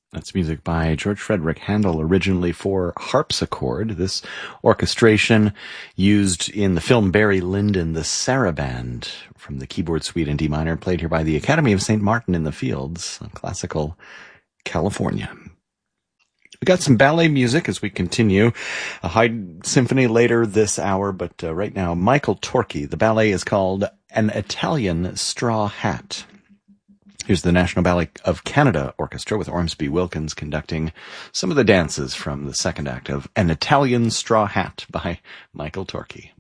That's music by George Frederick Handel, originally for harpsichord. This orchestration used in the film Barry Lyndon, the Saraband, from the keyboard suite in D minor, played here by the Academy of St. Martin in the Fields, classical California. We got some ballet music as we continue. A Haydn symphony later this hour, but right now, Michael Torke. The ballet is called An Italian Straw Hat. Here's the National Ballet of Canada Orchestra with Ormsby Wilkins conducting some of the dances from the second act of An Italian Straw Hat by Michael Torke.